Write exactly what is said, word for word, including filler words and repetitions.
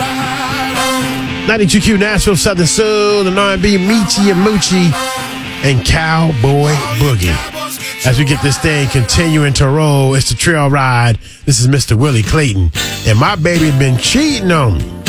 ninety-two Q Nashville, Southern Soul, and R and B, Michi and Moochie, and Cowboy Boogie. As we get this thing continuing to roll, it's the trail ride. This is Mister Willie Clayton, and my baby been cheating on me.